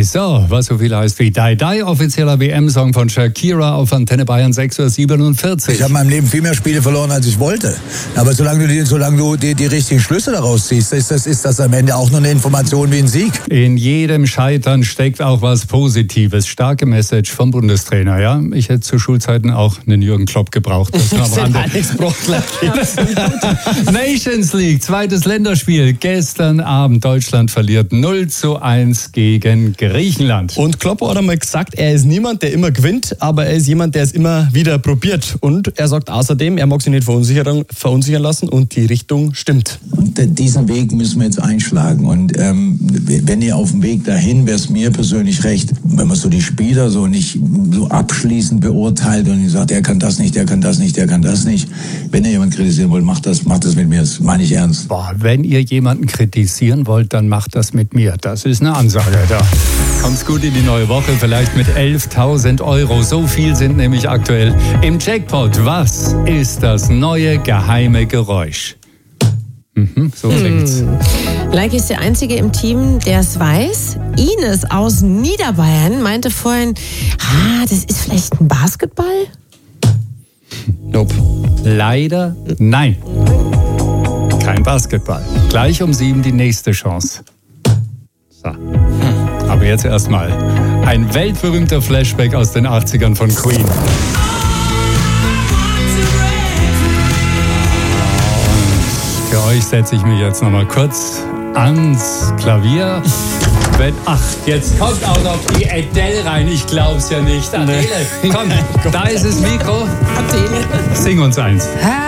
So, was so viel heißt wie Die Die, offizieller WM-Song von Shakira auf Antenne Bayern 6:47 Uhr. Ich habe in meinem Leben viel mehr Spiele verloren, als ich wollte. Aber solange du die richtigen Schlüsse daraus ziehst, ist das am Ende auch nur eine Information wie ein Sieg. In jedem Scheitern steckt auch was Positives. Starke Message vom Bundestrainer, ja. Ich hätte zu Schulzeiten auch einen Jürgen Klopp gebraucht. Das ist Alex Brockler. Nations League, zweites Länderspiel. Gestern Abend Deutschland verliert 0:1 gegen Griechenland. Und Klopp hat einmal gesagt, er ist niemand, der immer gewinnt, aber er ist jemand, der es immer wieder probiert. Und er sagt außerdem, er mag sich nicht verunsichern lassen und die Richtung stimmt. Und diesen Weg müssen wir jetzt einschlagen. Und wenn ihr auf dem Weg dahin, wäre es mir persönlich recht, wenn man so die Spieler so nicht so abschließend beurteilt und sagt, er kann das nicht, der kann das nicht, der kann das nicht. Wenn ihr jemanden kritisieren wollt, macht das mit mir. Das meine ich ernst. Boah, wenn ihr jemanden kritisieren wollt, dann macht das mit mir. Das ist eine Ansage da. Kommt's gut in die neue Woche, vielleicht mit 11.000 Euro. So viel sind nämlich aktuell im Jackpot. Was ist das neue geheime Geräusch? So klingt's. Like ist der Einzige im Team, der es weiß. Ines aus Niederbayern meinte vorhin, das ist vielleicht ein Basketball? Nope. Leider nein. Kein Basketball. Gleich um 7 die nächste Chance. So. Aber jetzt erstmal ein weltberühmter Flashback aus den 80ern von Queen. Für euch setze ich mich jetzt nochmal kurz ans Klavier. Jetzt kommt auch noch die Adele rein. Ich glaub's ja nicht. Adele, komm, da ist das Mikro. Adele. Sing uns eins.